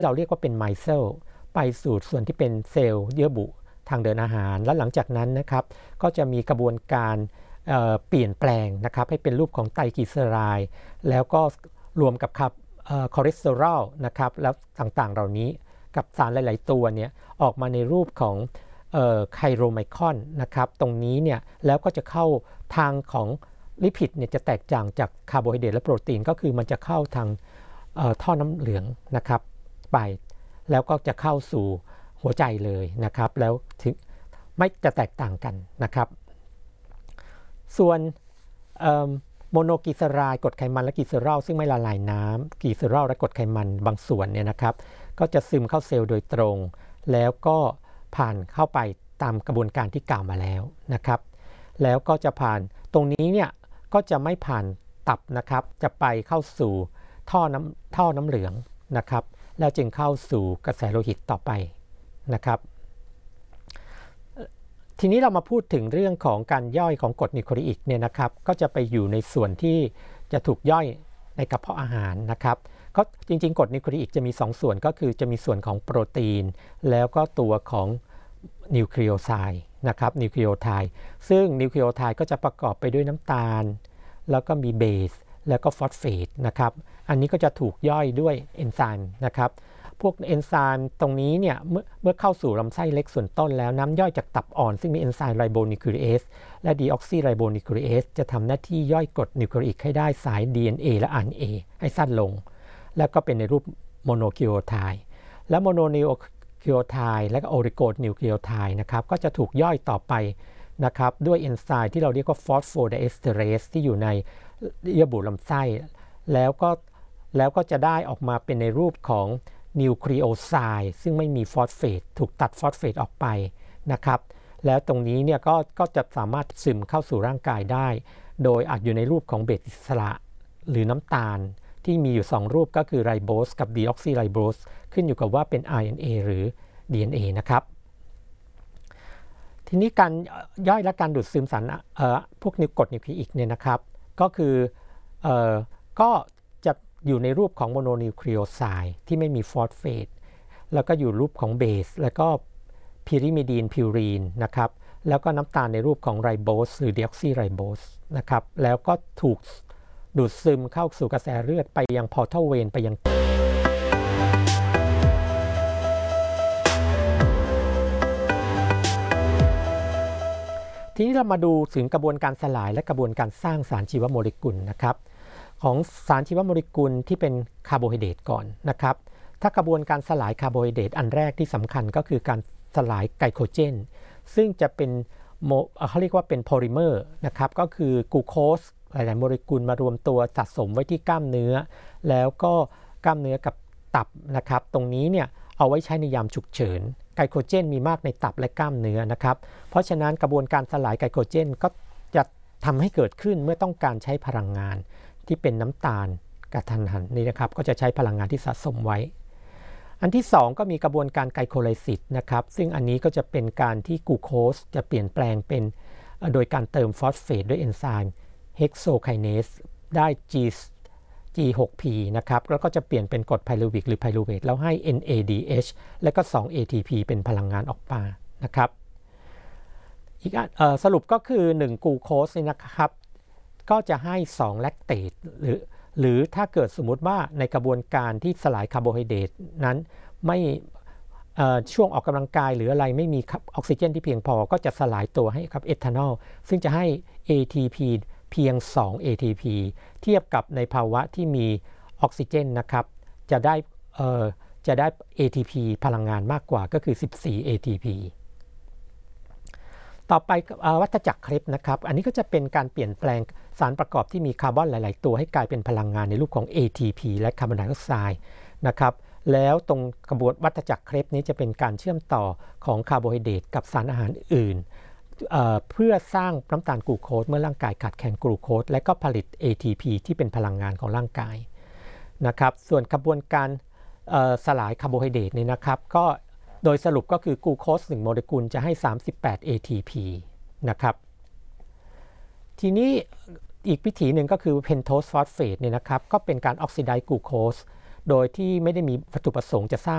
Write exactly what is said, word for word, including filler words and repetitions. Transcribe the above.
เราเรียกว่าเป็นไมเซลไปสู่ส่วนที่เป็นเซลล์เยื่อบุทางเดินอาหารและหลังจากนั้นนะครับก็จะมีกระบวนการเเปลี่ยนแปลงนะครับให้เป็นรูปของไตรกลีเซอไรด์แล้วก็รวมกับครับคอเลสเตอรอลนะครับแล้วต่างๆเหล่านี้กับสารหลายๆตัวเนี่ยออกมาในรูปของไคโรไมคอนนะครับตรงนี้เนี่ยแล้วก็จะเข้าทางของลิพิดเนี่ยจะแตกต่างจากคาร์โบไฮเดรตและโปรตีนก็คือมันจะเข้าทางท่อน้ำเหลืองนะครับไปแล้วก็จะเข้าสู่หัวใจเลยนะครับแล้วถึงไม่จะแตกต่างกันนะครับส่วนโมโนกลีเซอไรด์กรดไขมันและกลีเซอรอลซึ่งไม่ละลายน้ำกลีเซอรอลและกรดไขมันบางส่วนเนี่ยนะครับก็จะซึมเข้าเซลล์โดยตรงแล้วก็ผ่านเข้าไปตามกระบวนการที่กล่าวมาแล้วนะครับแล้วก็จะผ่านตรงนี้เนี่ยก็จะไม่ผ่านตับนะครับจะไปเข้าสู่ท่อน้ำท่อน้ำเหลืองนะครับแล้วจึงเข้าสู่กระแสโลหิตต่อไปนะครับทีนี้เรามาพูดถึงเรื่องของการย่อยของกรดนิโคลีอิกเนี่ยนะครับก็จะไปอยู่ในส่วนที่จะถูกย่อยในกระเพาะอาหารนะครับก็จริงๆกรดนิโคลีอิกจะมีสองส่วนก็คือจะมีส่วนของโปรตีนแล้วก็ตัวของนิวคลีโอไซด์นะครับนิวคลีโอไทด์ซึ่งนิวคลีโอไทด์ก็จะประกอบไปด้วยน้ำตาลแล้วก็มีเบสแล้วก็ฟอสเฟตนะครับอันนี้ก็จะถูกย่อยด้วยเอนไซม์นะครับพวกเอนไซม์ตรงนี้เนี่ยเมื่อเมื่อเข้าสู่ลำไส้เล็กส่วนต้นแล้วน้ำย่อยจากตับอ่อนซึ่งมีเอนไซม์ไรโบนิวคลีเอสและดีออกซิไรโบนิวคลีเอสจะทำหน้าที่ย่อยกรดนิโคลีอิกให้ได้สาย ดี เอ็น เอ และ อาร์ เอ็น เอ ให้สั้นลงแล้วก็เป็นในรูปโมโนคลีโอไทด์และโมโนนิวคลีโอไทด์และโอริโกนิวคลีโอไทด์นะครับก็จะถูกย่อยต่อไปนะครับด้วยเอนไซม์ที่เราเรียกว่าฟอสโฟไดเอสเตอเรสที่อยู่ในเยื่อบุลำไส้แล้วก็แล้วก็จะได้ออกมาเป็นในรูปของนิวคลีโอไซด์ซึ่งไม่มีฟอสเฟตถูกตัดฟอสเฟตออกไปนะครับแล้วตรงนี้เนี่ยก็ก็จะสามารถซึมเข้าสู่ร่างกายได้โดยอาจอยู่ในรูปของเบสอิสระหรือน้ำตาลที่มีอยู่สองรูปก็คือไรโบสกับดีออกซิไรโบสขึ้นอยู่กับว่าเป็น อาร์ เอ็น เอ หรือ ดี เอ็น เอ นะครับทีนี้การย่อยและการดูดซึมสารพวกนิวกรดนิวคลีอิกเนี่ยนะครับก็คือเอ่อก็จะอยู่ในรูปของโมโนนิวคลีโอไซด์ที่ไม่มีฟอสเฟตแล้วก็อยู่รูปของเบสแล้วก็พิริมิดีนพิวรีนนะครับแล้วก็น้ำตาลในรูปของไรโบสหรือดีออกซิไรโบสนะครับแล้วก็ถูกดูดซึมเข้าสู่กระแสเลือดไปยังพอร์ทัลเวนไปยังทีนี้เรามาดูถึงกระบวนการสลายและกระบวนการสร้างสารชีวโมเลกุลนะครับของสารชีวโมเลกุลที่เป็นคาร์โบไฮเดรตก่อนนะครับถ้ากระบวนการสลายคาร์โบไฮเดรตอันแรกที่สำคัญก็คือการสลายไกลโคเจนซึ่งจะเป็นเขาเรียกว่าเป็นโพลิเมอร์นะครับก็คือกลูโคสหลายๆโมเลกุลมารวมตัวสะสมไว้ที่กล้ามเนื้อแล้วก็กล้ามเนื้อกับตับนะครับตรงนี้เนี่ยเอาไว้ใช้ในยามฉุกเฉินไกลโคเจนมีมากในตับและกล้ามเนื้อนะครับเพราะฉะนั้นกระบวนการสลายไกลโคเจนก็จะทำให้เกิดขึ้นเมื่อต้องการใช้พลังงานที่เป็นน้ำตาลกระทันหันนี่นะครับก็จะใช้พลังงานที่สะสมไว้อันที่สองก็มีกระบวนการไกลโคไลซิสนะครับซึ่งอันนี้ก็จะเป็นการที่กลูโคสจะเปลี่ยนแปลงเป็นโดยการเติมฟอสเฟตด้วยเอนไซม์เฮกโซไคเนสได้ G จี หก พี นะครับแล้วก็จะเปลี่ยนเป็นกรดไพรูวิกหรือไพรูเวทแล้วให้ เอ็น เอ ดี เอช แล้วก็ สอง เอ ที พี เป็นพลังงานออกมานะครับอีกอสรุปก็คือหนึ่งกลูโคสนี่นะครับก็จะให้สองแลคเตตหรือหรือถ้าเกิดสมมุติว่าในกระบวนการที่สลายคาร์โบไฮเดรตนั้นไม่ช่วงออกกำลังกายหรืออะไรไม่มีออกซิเจนที่เพียงพอก็จะสลายตัวให้กับเอทานอลซึ่งจะให้ เอ ที พี เพียงสอง เอ ที พี เทียบกับในภาวะที่มีออกซิเจนนะครับจะได้จะได้ เอ ที พี พลังงานมากกว่าก็คือสิบสี่ เอ ที พี ต่อไปวัฏจักรเครบนะครับอันนี้ก็จะเป็นการเปลี่ยนแปลงสารประกอบที่มีคาร์บอนหลายๆตัวให้กลายเป็นพลังงานในรูปของ เอ ที พี และคาร์บอนไดออกไซด์นะครับแล้วตรงกระบวนวัฏจักรเครบนี้จะเป็นการเชื่อมต่อของคาร์โบไฮเดรตกับสารอาหารอื่น เ, เพื่อสร้างน้ำตาลกลูโคสเมื่อร่างกายขาดแคลนกลูโคสและก็ผลิต เอ ที พี ที่เป็นพลังงานของร่างกายนะครับส่วนกระบวนการสลายคาร์โบไฮเดรตนี่นะครับก็โดยสรุปก็คือกลูโคสหนึ่งโมเลกุลจะให้สามสิบแปด เอ ที พี นะครับทีนี้อีกวิธีหนึ่งก็คือเพนโทสฟอสเฟตเนี่ยนะครับก็เป็นการออกซิไดซ์กลูโคสโดยที่ไม่ได้มีวัตถุประสงค์จะสร้าง